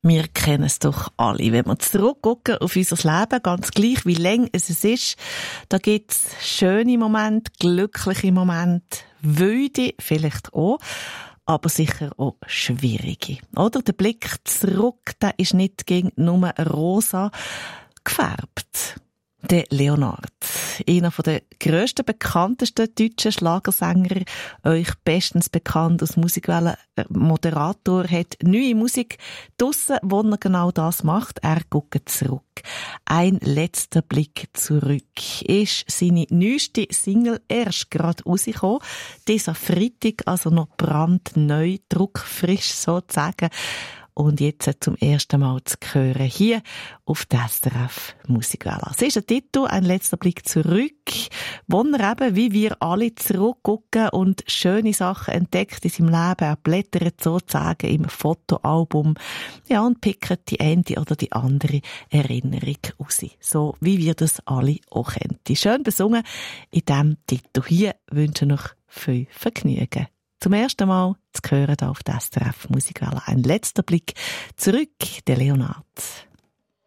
Wir kennen es doch alle. Wenn wir zurückgucken auf unser Leben, ganz gleich wie lang es ist, da gibt es schöne Momente, glückliche Momente, wilde vielleicht auch, aber sicher auch schwierige. Oder? Der Blick zurück, der ist nicht gegen nur rosa gefärbt. Der Leonard, einer der grössten, bekanntesten deutschen Schlagersänger, euch bestens bekannt als Musikwellen-Moderator, hat neue Musik draussen, wo er genau das macht. Er guckt zurück. Ein letzter Blick zurück ist seine neueste Single erst gerade rausgekommen. Dieser Freitag, also noch brandneu, druckfrisch sozusagen. Und jetzt zum ersten Mal zu hören hier auf der SRF Musikwelle. Es ist ein Titel, ein letzter Blick zurück, wo er eben, wie wir alle, zurückgucken und schöne Sachen entdeckt in seinem Leben. Er blättert sozusagen im Fotoalbum, ja, und pickt die eine oder die andere Erinnerung raus. So wie wir das alle auch kennen. Schön besungen in diesem Titel. Hier wünsche ich noch viel Vergnügen. Zum ersten Mal zu hören auf der SRF Musikwelle. Ein letzter Blick zurück, der Leonard.